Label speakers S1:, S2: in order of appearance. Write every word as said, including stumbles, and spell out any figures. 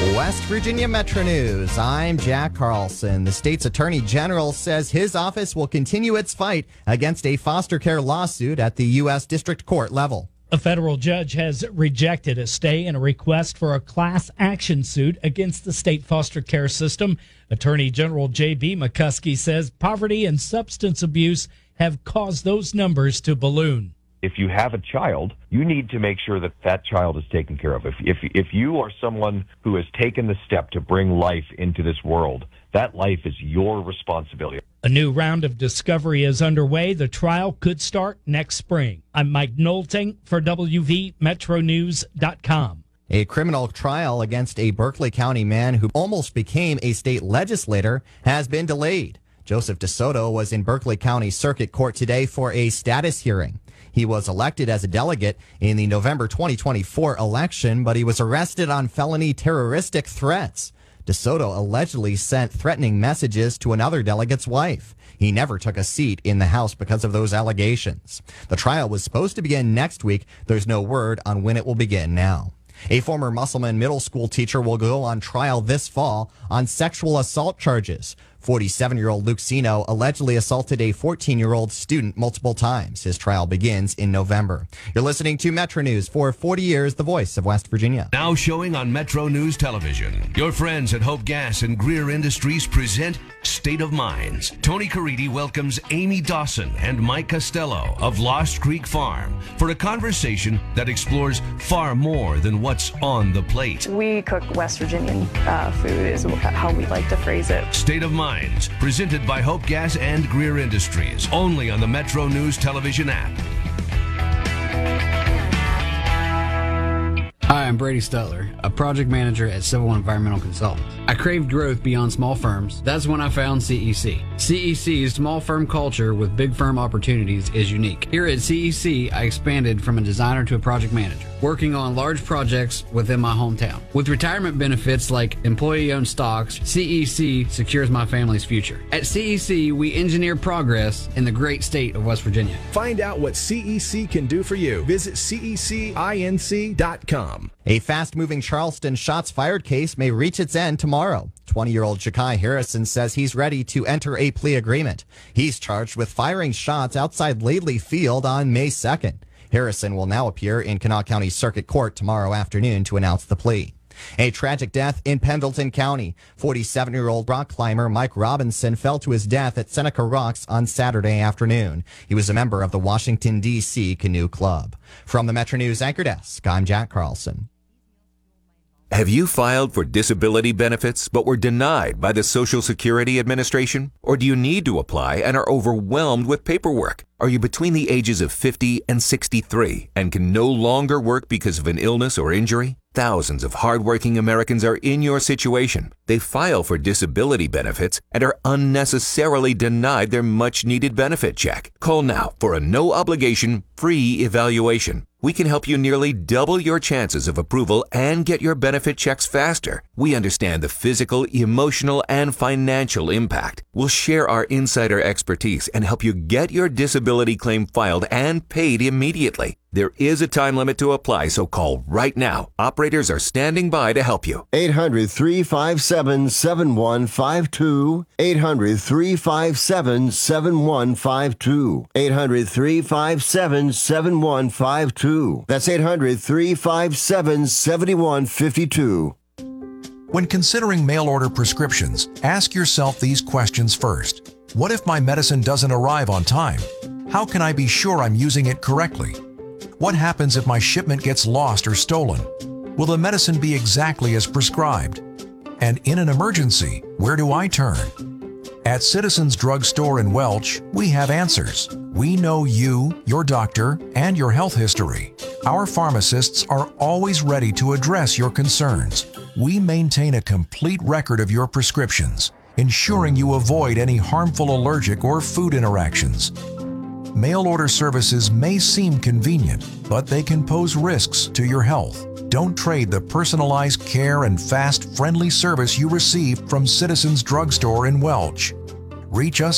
S1: West Virginia Metro News. I'm Jack Carlson. The state's attorney general says his office will continue its fight against a foster care lawsuit at the U S District Court level.
S2: A federal judge has rejected a stay and a request for a class action suit against the state foster care system. Attorney General J B McCuskey says poverty and substance abuse have caused those numbers to balloon.
S3: If you have a child, you need to make sure that that child is taken care of. If, if, if you are someone who has taken the step to bring life into this world, that life is your responsibility.
S2: A new round of discovery is underway. The trial could start next spring. I'm Mike Nolting for W V Metro News dot com.
S1: A criminal trial against a Berkeley County man who almost became a state legislator has been delayed. Joseph DeSoto was in Berkeley County Circuit Court today for a status hearing. He was elected as a delegate in the November twenty twenty-four election, but he was arrested on felony terroristic threats. DeSoto allegedly sent threatening messages to another delegate's wife. He never took a seat in the House because of those allegations. The trial was supposed to begin next week. There's no word on when it will begin now. A former Musselman middle school teacher will go on trial this fall on sexual assault charges. forty-seven-year-old Luke Sino allegedly assaulted a fourteen-year-old student multiple times. His trial begins in November. You're listening to Metro News for forty years, the voice of West Virginia.
S4: Now showing on Metro News Television. Your friends at Hope Gas and Greer Industries present State of Minds. Tony Caridi welcomes Amy Dawson and Mike Costello of Lost Creek Farm for a conversation that explores far more than what's on the plate.
S5: We cook West Virginian uh, food is how we like to phrase it.
S4: State of Minds, presented by Hope Gas and Greer Industries, only on the Metro News Television app.
S6: Hi, I'm Brady Stutler, a project manager at Civil Environmental Consultants. I craved growth beyond small firms. That's when I found C E C. C E C's small firm culture with big firm opportunities is unique. Here at C E C, I expanded from a designer to a project manager, working on large projects within my hometown. With retirement benefits like employee-owned stocks, C E C secures my family's future. At C E C, we engineer progress in the great state of West Virginia.
S7: Find out what C E C can do for you. Visit C E C inc dot com.
S1: A fast-moving Charleston shots fired case may reach its end tomorrow. twenty-year-old Ja'Kai Harrison says he's ready to enter a plea agreement. He's charged with firing shots outside Laidley Field on May second. Harrison will now appear in Kanawha County Circuit Court tomorrow afternoon to announce the plea. A tragic death in Pendleton County. forty-seven-year-old rock climber Mike Robinson fell to his death at Seneca Rocks on Saturday afternoon. He was a member of the Washington, D C Canoe Club. From the Metro News Anchor Desk, I'm Jack Carlson.
S8: Have you filed for disability benefits but were denied by the Social Security Administration? Or do you need to apply and are overwhelmed with paperwork? Are you between the ages of fifty and sixty-three and can no longer work because of an illness or injury? Thousands of hardworking Americans are in your situation. They file for disability benefits and are unnecessarily denied their much-needed benefit check. Call now for a no-obligation, free evaluation. We can help you nearly double your chances of approval and get your benefit checks faster. We understand the physical, emotional, and financial impact. We'll share our insider expertise and help you get your disability claim filed and paid immediately. There is a time limit to apply, so call right now. Operators are standing by to help you.
S9: eight hundred, three five seven, seven one five two. eight hundred, three five seven, seven one five two. eight hundred, three five seven, seven one five two. That's eight hundred, three five seven, seven one five two.
S10: When considering mail-order prescriptions, ask yourself these questions first. What if my medicine doesn't arrive on time? How can I be sure I'm using it correctly? What happens if my shipment gets lost or stolen? Will the medicine be exactly as prescribed? And in an emergency, where do I turn? At Citizens Drug Store in Welch, we have answers. We know you, your doctor, and your health history. Our pharmacists are always ready to address your concerns. We maintain a complete record of your prescriptions, ensuring you avoid any harmful allergic or food interactions. Mail order services may seem convenient, but they can pose risks to your health. Don't trade the personalized care and fast, friendly service you receive from Citizens Drug Store in Welch. Reach us